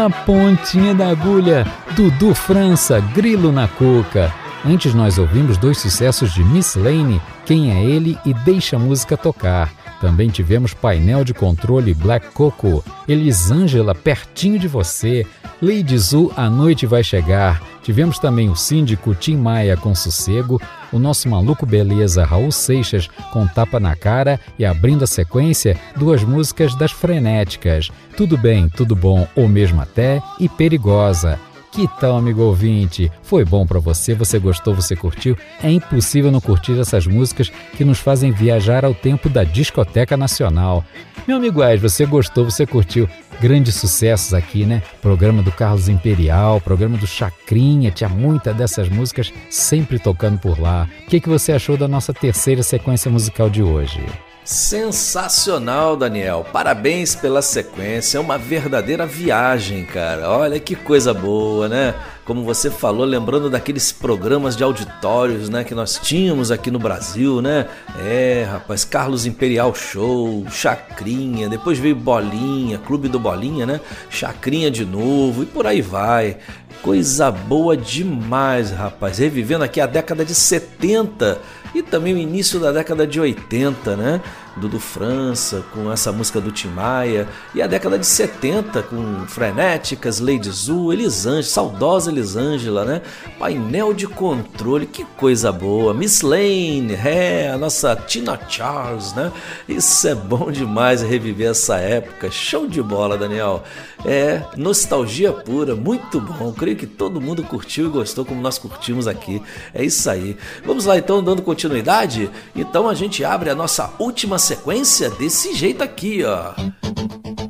A pontinha da agulha, Dudu França, Grilo na Cuca. Antes nós ouvimos 2 sucessos de Miss Lane, Quem é Ele e Deixa a Música Tocar. Também tivemos Painel de Controle, Black Coco, Elisângela, Pertinho de Você, Lady Zu, A Noite Vai Chegar. Tivemos também o Síndico, Tim Maia, com Sossego, o nosso maluco beleza, Raul Seixas, com Tapa na Cara, e abrindo a sequência, 2 músicas das Frenéticas, Tudo Bem, Tudo Bom ou Mesmo Até e Perigosa. Que tal, amigo ouvinte? Foi bom pra você? Você gostou? Você curtiu? É impossível não curtir essas músicas que nos fazem viajar ao tempo da discoteca nacional. Meu amigo Ed, você gostou? Você curtiu? Grandes sucessos aqui, né? Programa do Carlos Imperial, programa do Chacrinha, tinha muita dessas músicas sempre tocando por lá. O que você achou da nossa terceira sequência musical de hoje? Sensacional, Daniel. Parabéns pela sequência. É uma verdadeira viagem, cara. Olha que coisa boa, né? Como você falou, lembrando daqueles programas de auditórios, né, que nós tínhamos aqui no Brasil, né? Rapaz, Carlos Imperial Show, Chacrinha, depois veio Bolinha, Clube do Bolinha, né? Chacrinha de novo e por aí vai. Coisa boa demais, rapaz. Revivendo aqui a década de 70 e também o início da década de 80, né? Dudu França com essa música do Tim Maia, e a década de 70 com Frenéticas, Lady Zu, Elisângela, saudosa Elisângela, né? Painel de Controle, que coisa boa. Miss Lane, a nossa Tina Charles, né? Isso é bom demais, reviver essa época. Show de bola, Daniel. Nostalgia pura, muito bom. Creio que todo mundo curtiu e gostou como nós curtimos aqui. É isso aí. Vamos lá então, dando continuidade. Então a gente abre a nossa última sequência desse jeito aqui, ó.